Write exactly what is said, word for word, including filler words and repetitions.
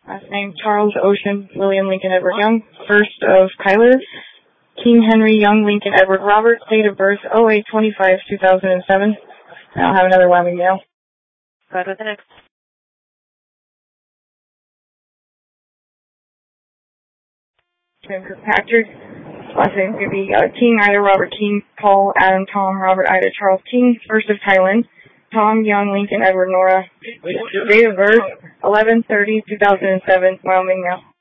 Last name Charles Ocean William Lincoln Edward Young. First of Kyler. King Henry Young Lincoln Edward Robert. Date of birth oh eight twenty-five two thousand seven. I'll have another Wyoming male. Go ahead with the next. Name Kirkpatrick. Last name could be uh, King Ida Robert King Paul Adam Tom Robert Ida Charles King. First of Thailand. Tom Young Lincoln Edward Nora. Date of birth eleven thirty two thousand seven. Wyoming male.